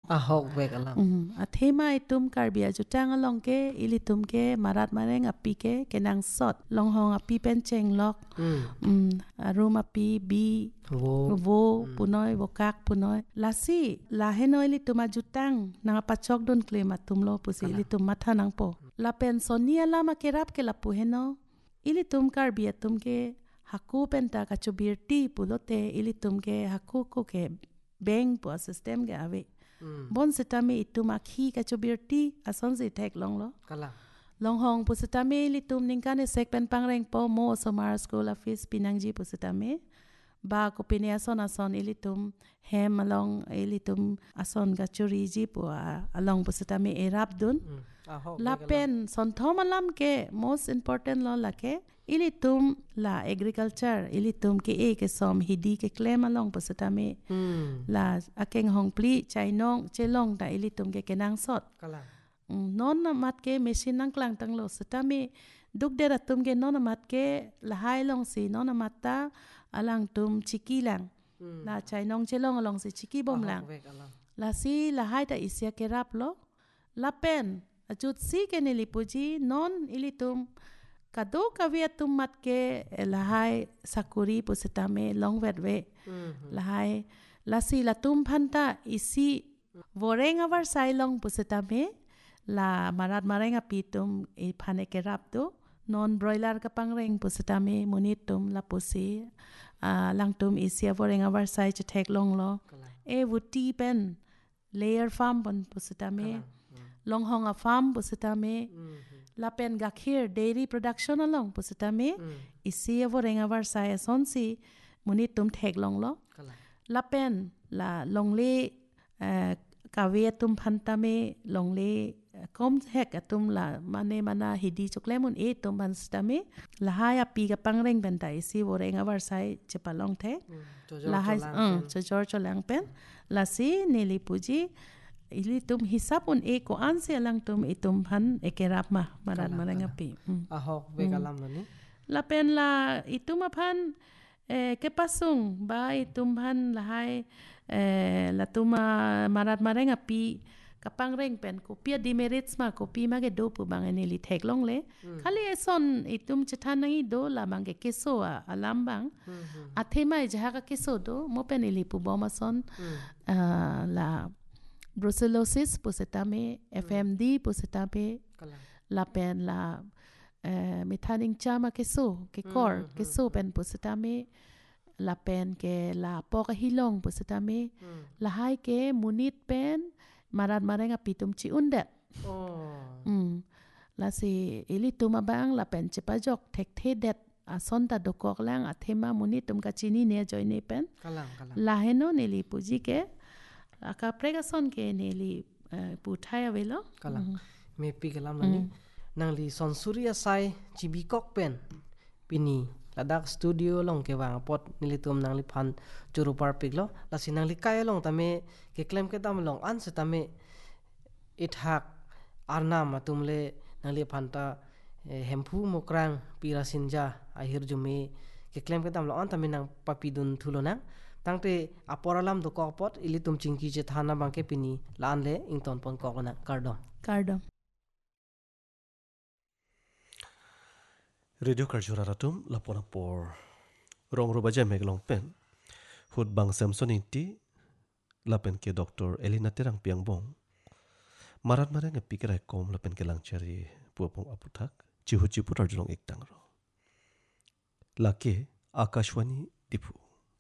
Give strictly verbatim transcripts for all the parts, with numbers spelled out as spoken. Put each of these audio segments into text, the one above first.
ahok vek alam um athema itum karbia jutang along ke ilitum ke marat mareng api ke kenang sot long hong api pen cheng lok um arum api bi wo vo punoi vokak punoi lasi la henoi litum jutang nang apachok don klema tumlo pusi litum mathanang po la pen sonia lama kerap ke la puheno ilitum karbia tum ke haku penta kachubirti pulote ilitum ke haku ko ke beng po system ke ave bon setame itum akhi kachubirti ason se tek long lo kala long hong pu setame ilitum ningkane sek pen pangreng po mo somar school office pinangji pu setame ba ko pinia son ason ilitum hem along ilitum ason gachuri ji pu along pu setame erap dun la pen son thom alam ke most important lo la ke ilitum la agriculture ilitum ke e ke som hidi ke claim along pasatame la akeng hong pli chainong chelong ta ilitum ke kenang sot kala non mat ke machine nang klang tang lo satame duk dera tum ke non mat ke la hai long si non mata alang tum chiki lang la chainong chelong along si chiki bom lang la si la hai ta isya ke rap lo la pen ajut si ke nilipuji non ilitum kado kaviatum mat ke lahai sakuri pusitame long vetwe lahai lasi latum phanta isi voreng avar sailong pusitame la marat mareng apitum e phane ke rapdo non broiler ka pangreng pusitame munitum la pusi langtum isi voreng avar sai chetek long lo e vuti pen layer farm pon pusitame long hong a farm pusitame la pen gakhir dairy production along pusitame isi voreng avar sai sonsi munitum thek long lo la pen la longle kavetum phantame longle kom hek atum la mane mana hidi choklemun e tum banstame la haya pi ga pangreng benta isi voreng avar sai chepalong the la hai chojor cholang pen la si neli puji ilitum hisap un e ko anse lang tum itum phan ekerap ma marat marang api ahok vekalam nani la pen la itum phan ke pasung ba itum phan la hai la tuma marat marang api kapang reng pen ko pia demerits ma ko pi ma ge do pu bang ani li thek long le khali eson itum chethan ngi do la bang ke keso alam bang athema jaha ka keso do mo pen ili pu boma son la brucellosis pusitame F M D pusitame la pen la methaning chama keso ke kor keso pen pusitame la pen ke la poka hilong pusitame la hai ke munit pen marat mareng apitum chi undet oh mm la si ili tuma bang la pen chepajok thek the det ason ta dokok lang athema munitum ka chini ne joine pen kalang kalang la heno neli puji ke aka pregason ke neli puthaya velo kalang me pi kalam nani nang li son surya sai chibi kok pen pini ladak studio long ke wang pot nilitum nang li phan churu par piglo la sinang li kai long tame ke claim ke tam long an se tame ithak arna matumle nang li phan ta hemphu mokrang pira sinja ahir jume ke claim ke tam long an tame nang papidun thulona tangte aporalam do kokpot ilitum chingki je thana bangke pini lanle ington pon kokona kardom kardom radio karjura ratum lapona por rong ro baje meglong pen hut bang samson inti lapen ke doktor elina terang piang bong marat marang e pikira kom lapen ke langchari puapong aputhak chihu chipu tarjong ektang ro lake akashwani dipu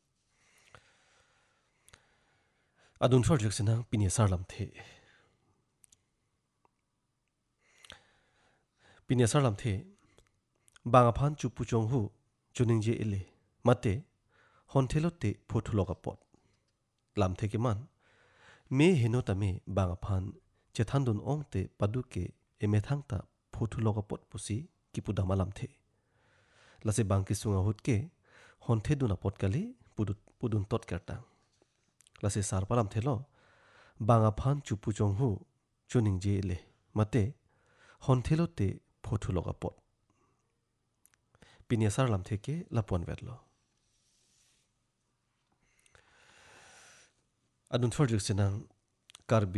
adun project sinang pinia sarlam the pinia sarlam the banga phan chupu chong hu chuning je ele mate honthelote photuloga pot lam theke man me henota me banga phan chethandun ongte paduke emethangta photuloga pot pusi kipudama lam the lase bangki sunga hutke honthe duna pot kali pudut pudun tot kerta lase sarparam thelo banga phan chupu chong hu chuning je ele mate honthelote photuloga pot pinia sarlam theke lapon vetlo adun project sinang karbi